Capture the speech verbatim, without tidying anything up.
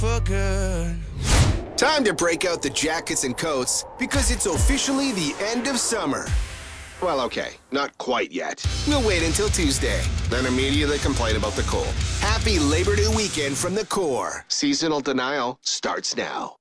for good. Time to break out the jackets and coats because it's officially the end of summer. Well, okay, not quite yet. We'll wait until Tuesday, then immediately complain about the cold. Happy Labor Day weekend from the Core. Seasonal denial starts now.